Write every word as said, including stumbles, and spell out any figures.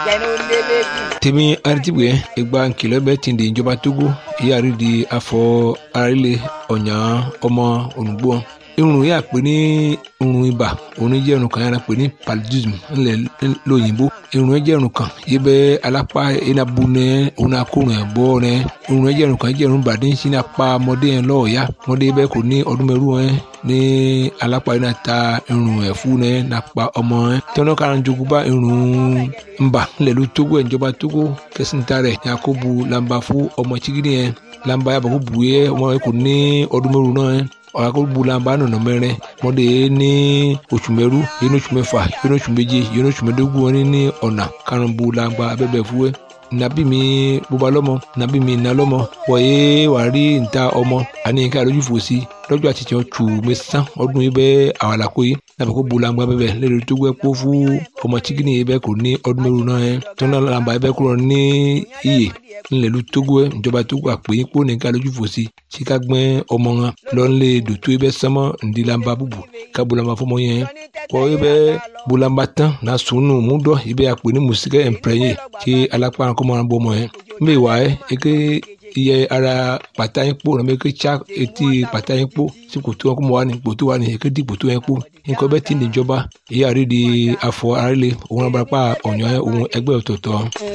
tèmi aritibwe egba nkìlọ̀ bẹ tìǹde ìjọba Togo ìyàrí di afọ arílẹ̀ ọ̀nyà ọmọ olùgbò irun yà pé ní irun ibà òun jẹ́ irun kan yàrá pé ní paludism ńlẹ̀ lóyìnbó irun jẹ́ irun kan yìí bẹ́ alápá enabu nẹ òun akórun ẹ̀ bọ́ nẹ irun jẹ́ irun kan jẹ́ irun bàdé ń sin apá ọmọdé yẹn lọ́ọ̀ọ́yá ọmọdé bẹ́ẹ̀ kò ní ọdún mẹ́rù ẹ̀ ní alápá yẹn ta irun ẹ̀ fún ẹ̀ nàpa ọmọ ẹ̀ tọ́nà kára ń jogún bá irun ńbà ńlẹ̀ ló Togo ẹ̀ ìjọba Togo kẹsìntà rẹ̀ yakubu lamba fún ọmọ chigidi yẹn lamba yàbọ̀ kó bu yẹ ọmọ yẹn kò ní ọdún mẹ́rù náà ẹ̀ ọ̀rọ̀ bulamba nọ̀nà mẹ́rin mọ́dé ní oṣù mẹ́rú yẹn oṣù mẹ́fà yẹn oṣù méje yẹn oṣù mẹ́dógún wọn ní ọ̀nà karùn-ún bulamba abẹ́bẹ̀ fúwẹ́ nàbí mi bóba lọ́mọ nàbí mi nà lọ́mọ wọ̀nyé wàá rí níta ọmọ àní ká lójú fò sí lọ́jọ́ àtijọ́ tù mí sán ọdún yìí bẹ́ẹ̀ àwàlàkó yìí nàbẹ̀ kó bulamba bẹ́ẹ̀ lẹ́nu tó gbẹ́ kó fún ọmọ chikini yìí bẹ́ẹ̀ kò ní ọdún mẹ́rù náà yẹn tọ́nà làǹbà yìí bẹ́ẹ̀ kúrò ní iyè ńlẹ̀lú Togo ẹ̀ ìjọba Togo àpè yín kó ní ká lójú fò sí tí ká gbẹ́ ọmọ wọn lọ́nlẹ̀ dòtó yìí bẹ́ẹ̀ sánmọ́ ǹdí làǹbà bùbù ká bulamba fọmọ yẹn kọ́ yìí bẹ́ẹ̀ bulamba tán náà sùnù múdọ̀ yìí bẹ́ẹ̀ àpè ní mùsíkẹ́ ẹ̀ǹpẹ̀rẹ̀yẹ kí alápá kọ́mọ́ wọn bọ́ ọmọ yẹn mbẹ́ wà ẹ́ eke iye ara pàtà yín kpó nàbẹ eke tsa etí pàtà yín kpó tí kòtò wọn kó mọ wà ní kòtò wà ní eke di kòtò yẹn kpó nǹkan bẹ́ẹ̀ tí ní ìjọba ìyá rí di afọ arílẹ̀ òun abúlé pa ọ̀nyọ́ òun ẹgbẹ́ ọ̀tọ̀ọ̀tọ̀.